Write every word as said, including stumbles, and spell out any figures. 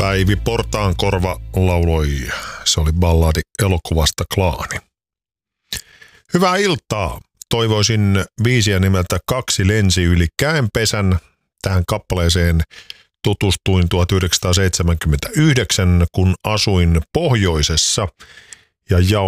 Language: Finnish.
Päivi Portaankorva lauloi. Se oli balladi elokuvasta Klaani. Hyvää iltaa. Toivoisin biisiä nimeltä Kaksi lensi yli käenpesän. Tähän kappaleeseen tutustuin tuhatyhdeksänsataaseitsemänkymmentäyhdeksän, kun asuin pohjoisessa ja